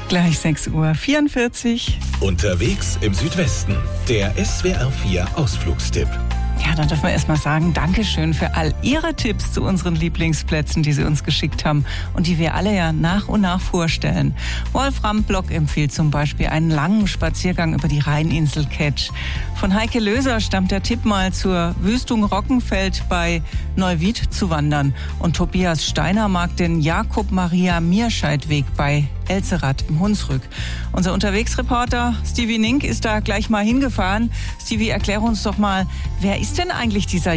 Gleich 6:44 Uhr. Unterwegs im Südwesten. Der SWR 4 Ausflugstipp. Ja, dann dürfen wir erstmal sagen, Dankeschön für all Ihre Tipps zu unseren Lieblingsplätzen, die Sie uns geschickt haben und die wir alle ja nach und nach vorstellen. Wolfram Block empfiehlt zum Beispiel einen langen Spaziergang über die Rheininsel Ketsch. Von Heike Löser stammt der Tipp, mal zur Wüstung Rockenfeld bei Neuwied zu wandern. Und Tobias Steiner mag den Jakob-Maria-Mierscheid-Weg bei Elzerath im Hunsrück. Unser Unterwegsreporter Stevie Nink ist da gleich mal hingefahren. Stevie, erklär uns doch mal, wer ist denn eigentlich dieser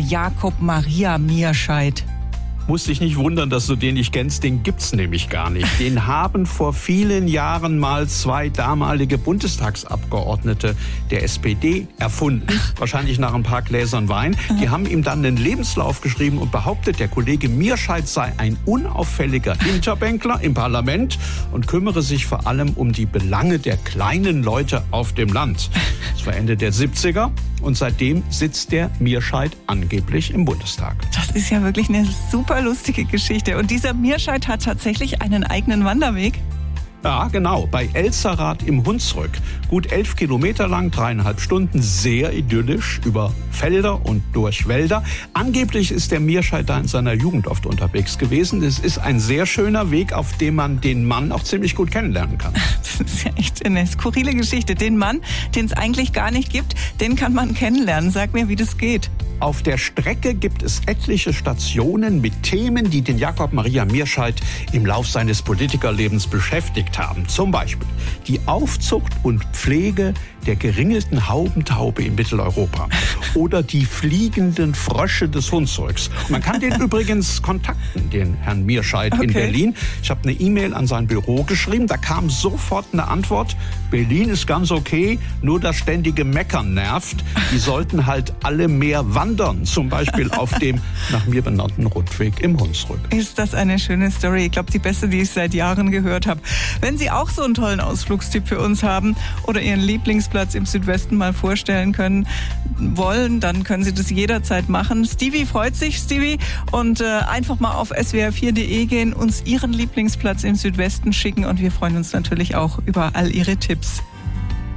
Jakob-Maria-Mierscheid? Musst dich nicht wundern, dass du den nicht kennst, den gibt's nämlich gar nicht. Den haben vor vielen Jahren mal 2 damalige Bundestagsabgeordnete der SPD erfunden. Wahrscheinlich nach ein paar Gläsern Wein. Die haben ihm dann einen Lebenslauf geschrieben und behauptet, der Kollege Mierscheid sei ein unauffälliger Hinterbänkler im Parlament und kümmere sich vor allem um die Belange der kleinen Leute auf dem Land. Das war Ende der 70er. Und seitdem sitzt der Mierscheid angeblich im Bundestag. Das ist ja wirklich eine super lustige Geschichte. Und dieser Mierscheid hat tatsächlich einen eigenen Wanderweg? Ja, genau, bei Elzerath im Hunsrück. Gut 11 Kilometer lang, 3,5 Stunden, sehr idyllisch, über Felder und durch Wälder. Angeblich ist der Mierscheid da in seiner Jugend oft unterwegs gewesen. Es ist ein sehr schöner Weg, auf dem man den Mann auch ziemlich gut kennenlernen kann. Das ist ja echt eine skurrile Geschichte. Den Mann, den es eigentlich gar nicht gibt, den kann man kennenlernen. Sag mir, wie das geht. Auf der Strecke gibt es etliche Stationen mit Themen, die den Jakob-Maria-Mierscheid im Lauf seines Politikerlebens beschäftigt haben. Zum Beispiel die Aufzucht und Pflege der geringelten Haubentaube in Mitteleuropa oder die fliegenden Frösche des Hunsrücks. Man kann den übrigens kontakten, den Herrn Mierscheid in Berlin. Ich habe eine E-Mail an sein Büro geschrieben, da kam sofort eine Antwort. Berlin ist ganz okay, nur das ständige Meckern nervt. Die sollten halt alle mehr wandern, zum Beispiel auf dem nach mir benannten Rundweg im Hunsrück. Ist das eine schöne Story? Ich glaube, die beste, die ich seit Jahren gehört habe. Wenn Sie auch so einen tollen Ausflugstipp für uns haben oder Ihren Lieblingsplatz im Südwesten mal vorstellen wollen, dann können Sie das jederzeit machen. Stevie freut sich, Stevie, und einfach mal auf swr4.de gehen, uns Ihren Lieblingsplatz im Südwesten schicken und wir freuen uns natürlich auch über all Ihre Tipps.